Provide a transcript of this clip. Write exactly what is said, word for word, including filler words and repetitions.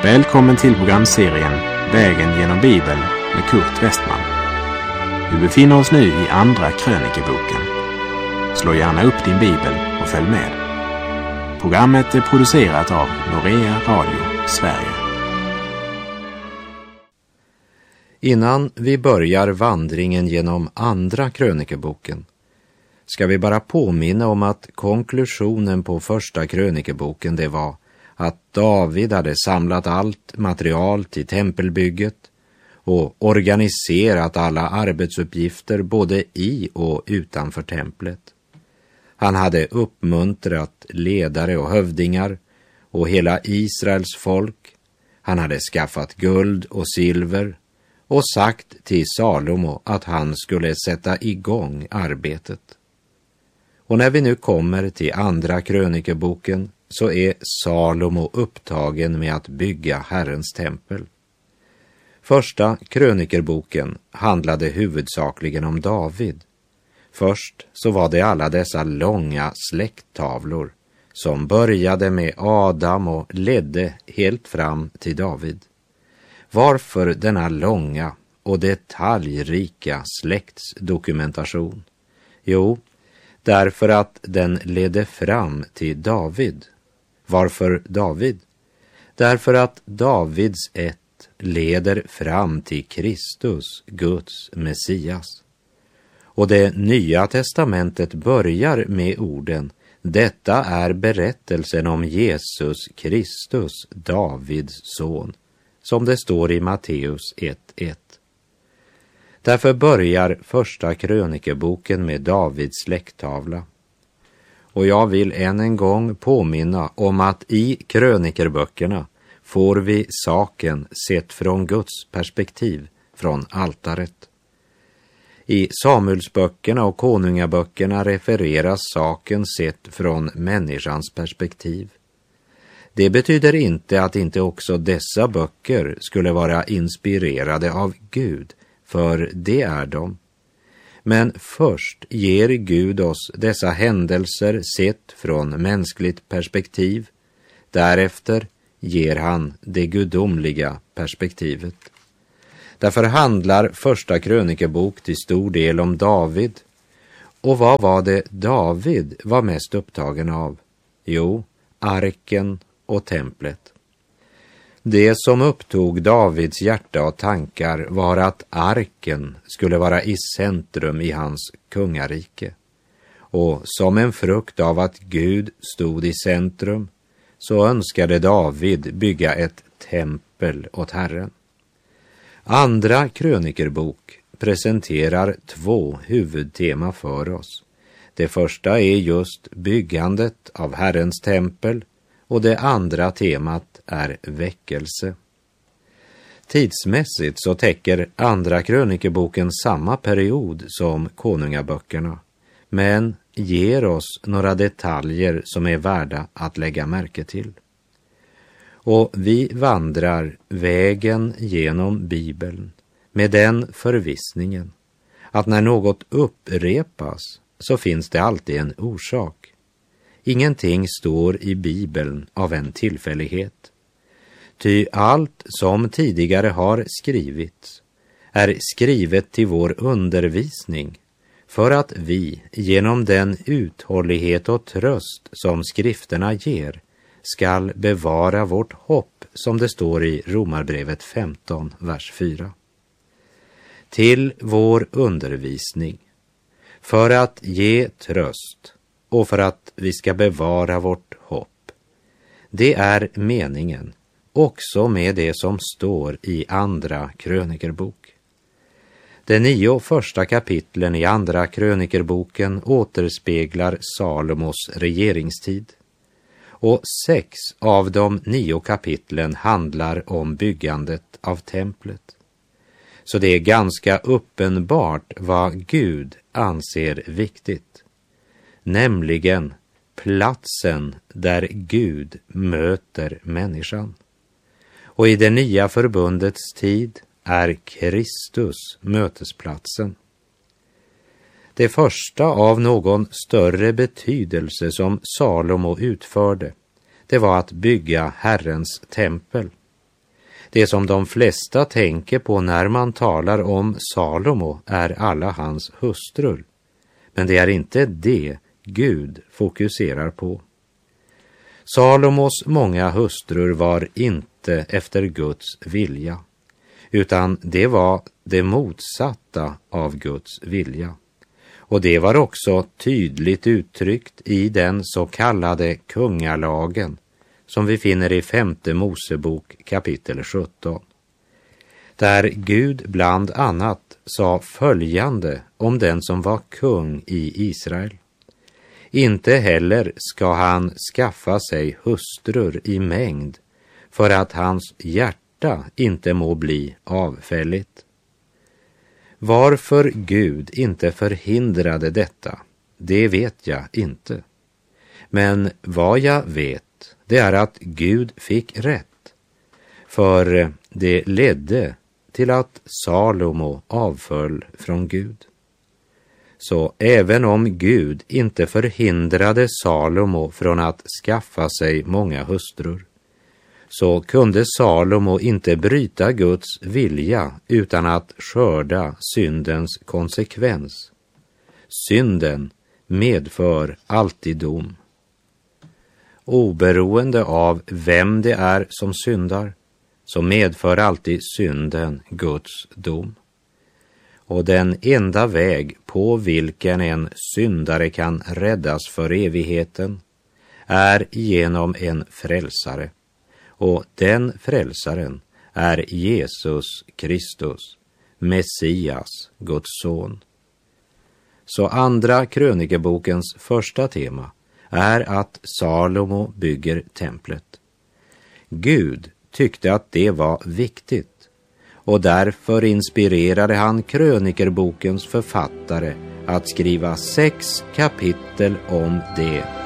Välkommen till programserien Vägen genom Bibeln med Kurt Westman. Vi befinner oss nu i andra krönikeboken. Slå gärna upp din bibel och följ med. Programmet är producerat av Norea Radio Sverige. Innan vi börjar vandringen genom andra krönikeboken ska vi bara påminna om att konklusionen på första krönikeboken det var att David hade samlat allt material till tempelbygget och organiserat alla arbetsuppgifter både i och utanför templet. Han hade uppmuntrat ledare och hövdingar och hela Israels folk. Han hade skaffat guld och silver och sagt till Salomo att han skulle sätta igång arbetet. Och när vi nu kommer till andra krönikeboken så är Salomo upptagen med att bygga Herrens tempel. Första krönikerboken handlade huvudsakligen om David. Först så var det alla dessa långa släkttavlor som började med Adam och ledde helt fram till David. Varför denna långa och detaljrika släktsdokumentation? Jo, därför att den ledde fram till David. Varför David? Därför att Davids ett leder fram till Kristus, Guds Messias. Och det nya testamentet börjar med orden: detta är berättelsen om Jesus Kristus, Davids son, som det står i Matteus ett ett. Därför börjar första krönikeboken med Davids släkttavla. Och jag vill än en gång påminna om att i krönikerböckerna får vi saken sett från Guds perspektiv, från altaret. I Samuelsböckerna och konungaböckerna refereras saken sett från människans perspektiv. Det betyder inte att inte också dessa böcker skulle vara inspirerade av Gud, för det är de. Men först ger Gud oss dessa händelser sett från mänskligt perspektiv. Därefter ger han det gudomliga perspektivet. Därför handlar första krönikebok till stor del om David. Och vad var det David var mest upptagen av? Jo, arken och templet. Det som upptog Davids hjärta och tankar var att arken skulle vara i centrum i hans kungarike. Och som en frukt av att Gud stod i centrum så önskade David bygga ett tempel åt Herren. Andra krönikerbok presenterar två huvudtema för oss. Det första är just byggandet av Herrens tempel och det andra temat är väckelse. Tidsmässigt så täcker andra krönikeboken samma period som konungaböckerna, men ger oss några detaljer som är värda att lägga märke till. Och vi vandrar vägen genom Bibeln med den förvissningen att när något upprepas så finns det alltid en orsak. Ingenting står i Bibeln av en tillfällighet. Ty allt som tidigare har skrivits är skrivet till vår undervisning för att vi genom den uthållighet och tröst som skrifterna ger skall bevara vårt hopp, som det står i Romarbrevet femton, vers fyra. Till vår undervisning, för att ge tröst och för att vi ska bevara vårt hopp. Det är meningen också med det som står i andra krönikerbok. De nio första kapitlen i andra krönikerboken återspeglar Salomos regeringstid. Och sex av de nio kapitlen handlar om byggandet av templet. Så det är ganska uppenbart vad Gud anser viktigt. Nämligen platsen där Gud möter människan. Och i det nya förbundets tid är Kristus mötesplatsen. Det första av någon större betydelse som Salomo utförde, det var att bygga Herrens tempel. Det som de flesta tänker på när man talar om Salomo är alla hans hustrur. Men det är inte det Gud fokuserar på. Salomos många hustrur var inte efter Guds vilja, utan det var det motsatta av Guds vilja. Och det var också tydligt uttryckt i den så kallade kungalagen som vi finner i femte Mosebok kapitel sjutton. Där Gud bland annat sa följande om den som var kung i Israel. Inte heller ska han skaffa sig hustrur i mängd för att hans hjärta inte må bli avfälligt. Varför Gud inte förhindrade detta, det vet jag inte. Men vad jag vet, det är att Gud fick rätt. För det ledde till att Salomo avföll från Gud. Så även om Gud inte förhindrade Salomo från att skaffa sig många hustrur, så kunde Salomo inte bryta Guds vilja utan att skörda syndens konsekvens. Synden medför alltid dom. Oberoende av vem det är som syndar, så medför alltid synden Guds dom. Och den enda väg på vilken en syndare kan räddas för evigheten är genom en frälsare. Och den frälsaren är Jesus Kristus, Messias, Guds son. Så andra krönikebokens första tema är att Salomo bygger templet. Gud tyckte att det var viktigt, och därför inspirerade han krönikerbokens författare att skriva sex kapitel om det